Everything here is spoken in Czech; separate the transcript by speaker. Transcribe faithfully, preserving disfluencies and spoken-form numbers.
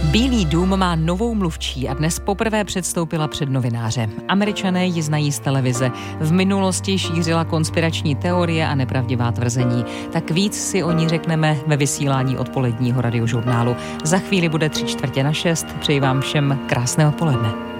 Speaker 1: Bílý dům má novou mluvčí a dnes poprvé předstoupila před novináře. Američané ji znají z televize. V minulosti šířila konspirační teorie a nepravdivá tvrzení. Tak víc si o ní řekneme ve vysílání odpoledního radiožurnálu. Za chvíli bude tři čtvrtě na šest. Přeji vám všem krásné odpoledne.